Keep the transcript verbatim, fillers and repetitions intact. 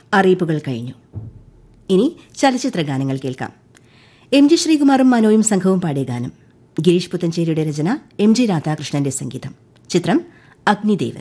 അറിയിപ്പുകൾ കഴിഞ്ഞു. ഇനി ചലച്ചിത്ര ഗാനങ്ങൾ കേൾക്കാം. എം ജി ശ്രീകുമാറും മനോയും സംഘവും പാടിയ ഗാനം. ഗിരീഷ് പുത്തഞ്ചേരിയുടെ രചന, എം ജി രാധാകൃഷ്ണന്റെ സംഗീതം. ചിത്രം അഗ്നിദേവൻ.